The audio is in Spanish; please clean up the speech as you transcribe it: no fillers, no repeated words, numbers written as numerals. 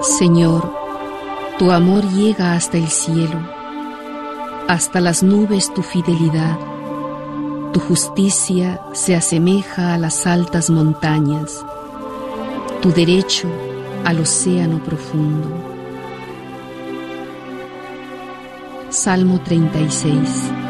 Señor, tu amor llega hasta el cielo, hasta las nubes tu fidelidad. Tu justicia se asemeja a las altas montañas, tu derecho al océano profundo. Salmo 36.